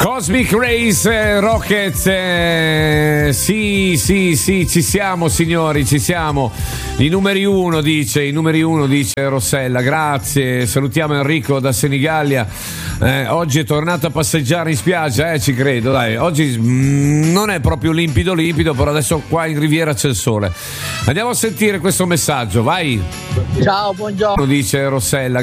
Cosmic Race Rocket, sì, ci siamo signori, ci siamo. I numeri uno dice Rossella, grazie. Salutiamo Enrico da Senigallia. Oggi è tornato a passeggiare in spiaggia, ci credo, dai. Oggi non è proprio limpido, però adesso qua in Riviera c'è il sole. Andiamo a sentire questo messaggio, vai. Ciao, buongiorno. Dice Rossella.